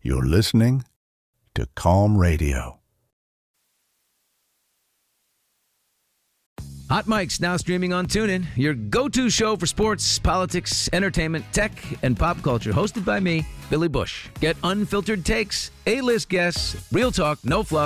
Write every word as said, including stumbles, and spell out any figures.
You're listening to Calm Radio. Hot Mic's now streaming on TuneIn, your go-to show for sports, politics, entertainment, tech, and pop culture. Hosted by me, Billy Bush. Get unfiltered takes, A-list guests, real talk, no fluff.